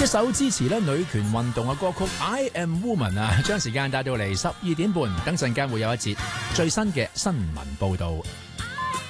一首支持咧女權運動嘅歌曲《I Am Woman》啊，將時間帶到嚟12點半，等陣間會有一節最新嘅新聞報導。